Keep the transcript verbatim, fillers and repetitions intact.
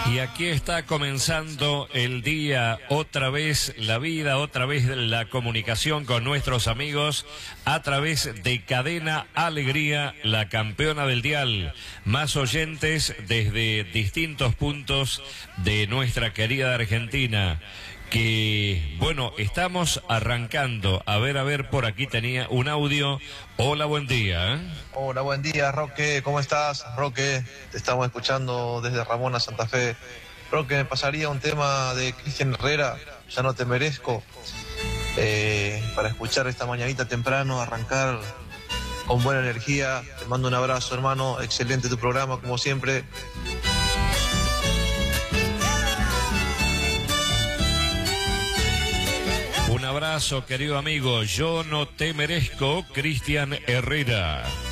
Y aquí está comenzando el día, otra vez la vida, otra vez la comunicación con nuestros amigos a través de Cadena Alegría, la campeona del dial. Más oyentes desde distintos puntos de nuestra querida Argentina. Que, bueno, estamos arrancando. A ver, a ver, por aquí tenía un audio. Hola, buen día. Hola, buen día, Roque. ¿Cómo estás? Roque, te estamos escuchando desde Ramona, Santa Fe. Roque, me pasaría un tema de Cristian Herrera, Ya no te merezco, eh, para escuchar esta mañanita temprano, arrancar con buena energía. Te mando un abrazo, hermano. Excelente tu programa, como siempre. Un abrazo, querido amigo. Yo no te merezco, Cristian Herrera.